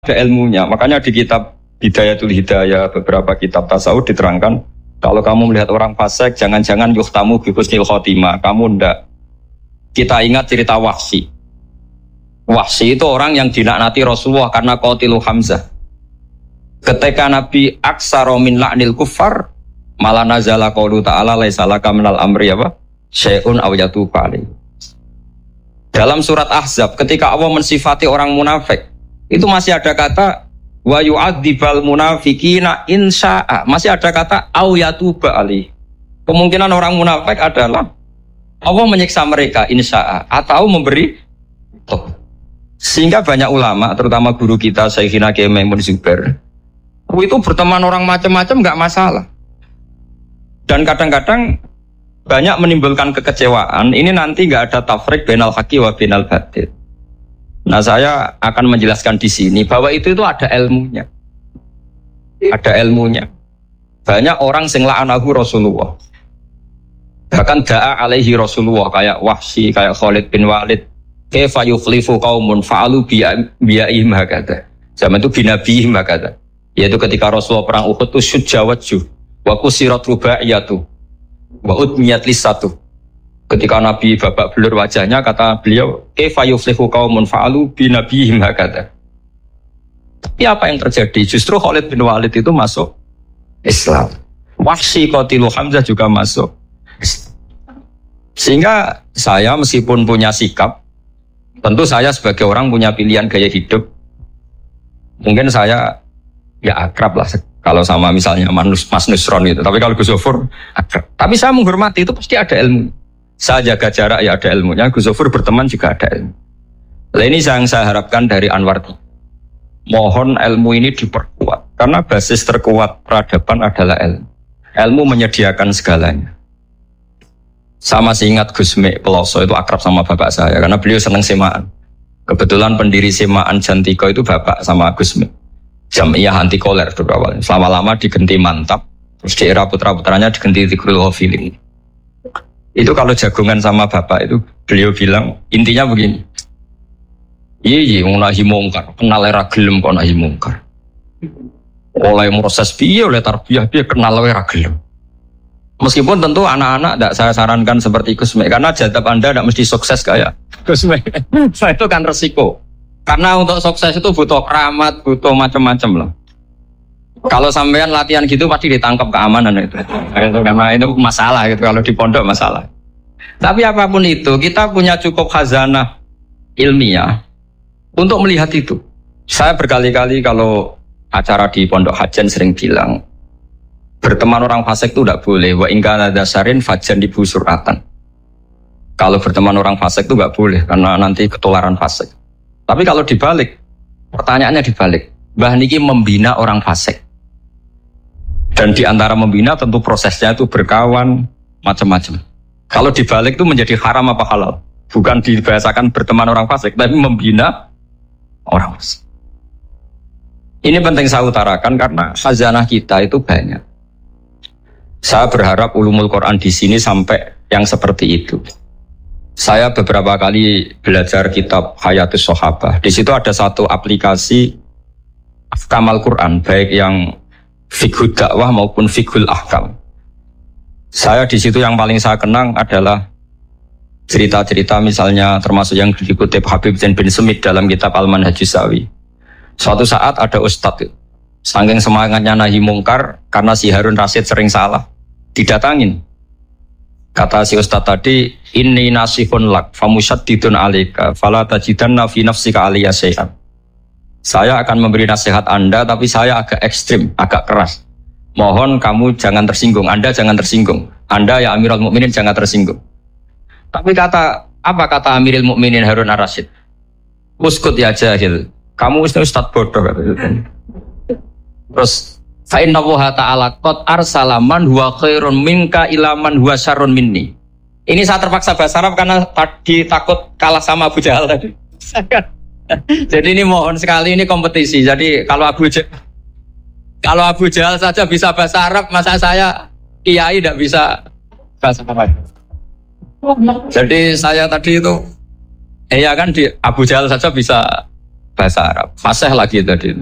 ada ilmunya. Makanya di kitab Bidayatul Hidayah, beberapa kitab tasawuf diterangkan, kalau kamu melihat orang fasik, jangan-jangan yuhtamu bi husnil khotimah. Kamu ndak. Kita ingat cerita Wahsy. Wahsy itu orang yang dilaknati Rasulullah karena qatilu Hamzah. Ketika Nabi aksara min la'nil kuffar, malah nazala qaulu ta'ala laisa laka minal amri apa? Syai'un aw yatuba alaihi. Dalam surat Ahzab, ketika Allah mensifati orang munafik, itu masih ada kata wa yu'adzibal munafiqina insya'a. Masih ada kata au yatuba alaihi. Kemungkinan orang munafik adalah Allah menyiksa mereka insya'a atau memberi sehingga banyak ulama, terutama guru kita Syekhina Kiai Maimun Zubair, itu berteman orang macam-macam enggak masalah. Dan kadang-kadang banyak menimbulkan kekecewaan. Ini nanti enggak ada tafriq bainal haqqi wa bainal batil. Nah, saya akan menjelaskan di sini bahwa itu ada ilmunya. Ada ilmunya. Banyak orang sing la'anahu Rasulullah. Bahkan da'a alaihi Rasulullah kayak Wahsy, kayak Khalid bin Walid. Kaifa yuflifu qaumun fa'alu bi'ihim hakadha. Zaman itu binabihim hakadha. Yaitu ketika Rasulullah perang Uhud itu syujjawajju wa kusirat rubaiyatu wa udmiyat lisatu. Ketika Nabi babak belur wajahnya, kata beliau, kaifa yuflihu qaumun fa'alu bi nabihim hakadha. Tapi apa yang terjadi? Justru Khalid bin Walid itu masuk Islam. Wahsy qatilu Hamzah juga masuk. Sehingga saya meskipun punya sikap, tentu saya sebagai orang punya pilihan gaya hidup. Mungkin saya ya akrab lah kalau sama misalnya Mas Nusron gitu. Tapi kalau Gus Zofur akrab. Tapi saya menghormati, itu pasti ada ilmu. Saya jaga jarak ya ada ilmunya. Gus Zofur berteman juga ada ilmu. Nah, ini yang saya harapkan dari Anwar. Mohon ilmu ini diperkuat. Karena basis terkuat peradaban adalah ilmu. Ilmu menyediakan segalanya. Saya masih ingat Gus Mek Peloso itu akrab sama bapak saya. Karena beliau senang semaan. Kebetulan pendiri semaan Jantiko itu bapak sama Gus Mek. Jamiyah anti koler dulu awalnya. Selama-lama digenti Mantap. Terus di era putra-putranya digenti Zikrul Ghafilin. Itu kalau jagungan sama bapak itu beliau bilang intinya begini. Iya nahi mungkar, kenal era gelem kok nahi mungkar. Oleh proses piye oleh tarbiyah piye kenal era gelem. Meskipun tentu anak-anak tidak saya sarankan seperti Gus Mek karena jadab Anda tidak mesti sukses kayak Gus Mek. Saya itu kan resiko. Karena untuk sukses itu butuh keramat, butuh macam-macam loh. Kalau sampean latihan gitu pasti ditangkap keamanan itu. Karena itu masalah gitu kalau di pondok masalah. Tapi apapun itu, kita punya cukup khazanah ilmiah untuk melihat itu. Saya berkali-kali kalau acara di Pondok Hajan sering bilang, berteman orang fasik itu tidak boleh. Wa in kana dasarin fajan dibu suratan. Kalau berteman orang fasik itu tidak boleh karena nanti ketularan fasik. Tapi kalau dibalik, pertanyaannya dibalik. Mbah niki membina orang fasik. Dan di antara membina tentu prosesnya itu berkawan macam-macam. Kalau dibalik itu menjadi haram apa halal? Bukan dibahasakan berteman orang fasik, tapi membina orang fasik. Ini penting saya utarakan karena khazanah kita itu banyak. Saya berharap ulumul Quran di sini sampai yang seperti itu. Saya beberapa kali belajar kitab Hayatus Sahabah. Di situ ada satu aplikasi Ahkamal Quran, baik yang fiqhul dakwah maupun fiqhul ahkam. Saya di situ yang paling saya kenang adalah cerita-cerita misalnya termasuk yang dikutip Habib Zain bin Semit dalam kitab Al-Manhajus Sawi. Suatu saat ada ustadz, saking semangatnya nahi mungkar karena si Harun Rasyid sering salah, didatangin. Kata si ustadz tadi, inni nasihun lak famusyaddidun alika fala tajidanna fi nafsika aliyya syai'an. Saya akan memberi nasihat Anda tapi saya agak ekstrim, agak keras. Mohon kamu jangan tersinggung, Anda jangan tersinggung. Anda ya Amirul Mukminin jangan tersinggung. Tapi apa kata Amirul Mukminin Harun Ar-Rasyid? Uskut ya jahil. Kamu ustadz bodoh. Terus fa inna Allaha ta'ala qad arsala man huwa khairun minka ila man huwa syarrun minni. Ini saya terpaksa bahasa Arab karena tadi takut kalah sama Abu Jahal tadi. Jadi ini mohon sekali ini kompetisi. Jadi kalau Abu Jahal saja bisa bahasa Arab, masa saya kiai tidak bisa bahasa Arab. Jadi saya tadi itu kan di Abu Jahal saja bisa bahasa Arab. Fasih lagi tadi.